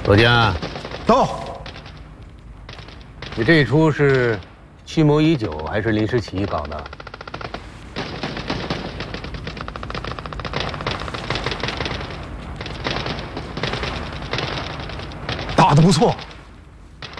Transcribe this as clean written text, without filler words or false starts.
左江， 到。 你这一出是蓄谋已久，还是临时起意搞的？ 打得不错。